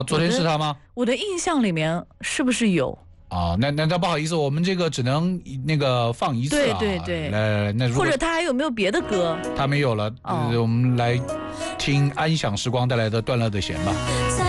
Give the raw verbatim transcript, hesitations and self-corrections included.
昨天是他吗？ 我的印象里面是不是有？ 啊，那那那不好意思，我们这个只能那个放一次啊。 对对对， 来来来，那如果或者他还有没有别的歌？ 他没有了， 哦呃，我们来听安享时光带来的《断了的弦》吧。